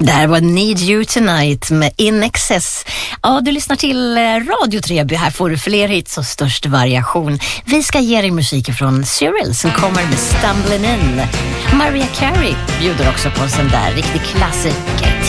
Där var Need You Tonight med In Excess. Ja, du lyssnar till Radio Treby. Här får du fler hits och störst variation. Vi ska ge dig musik från Cyril som kommer med Stumbling In. Mariah Carey bjuder också på en sån där riktig klassiker.